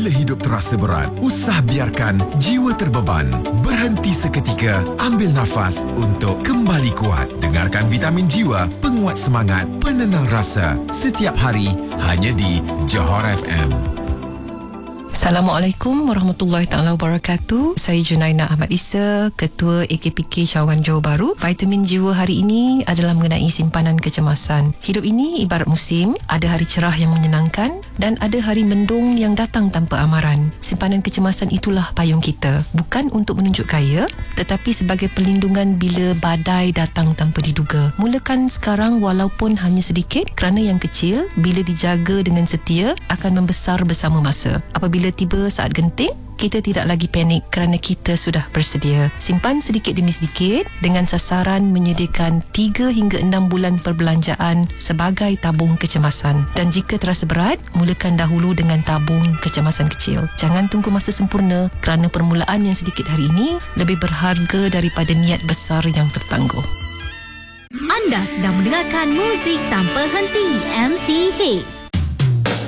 Bila hidup terasa berat, usah biarkan jiwa terbeban. Berhenti seketika, ambil nafas untuk kembali kuat. Dengarkan Vitamin Jiwa, penguat semangat, penenang rasa. Setiap hari, hanya di Johor FM. Assalamualaikum warahmatullahi taala wabarakatuh. Saya Junaina Ahmad Isa, Ketua AKPK Cawangan Johor Bahru. Vitamin Jiwa hari ini adalah mengenai simpanan kecemasan. Hidup ini ibarat musim, ada hari cerah yang menyenangkan dan ada hari mendung yang datang tanpa amaran. Simpanan kecemasan itulah payung kita, bukan untuk menunjuk kaya, tetapi sebagai perlindungan bila badai datang tanpa diduga. Mulakan sekarang walaupun hanya sedikit, kerana yang kecil bila dijaga dengan setia akan membesar bersama masa. Apabila tiba saat genting, kita tidak lagi panik kerana kita sudah bersedia. Simpan sedikit demi sedikit dengan sasaran menyediakan 3 hingga 6 bulan perbelanjaan sebagai tabung kecemasan. Dan jika terasa berat, mulakan dahulu dengan tabung kecemasan kecil. Jangan tunggu masa sempurna kerana permulaan yang sedikit hari ini lebih berharga daripada niat besar yang tertangguh. Anda sedang mendengarkan muzik tanpa henti MTH.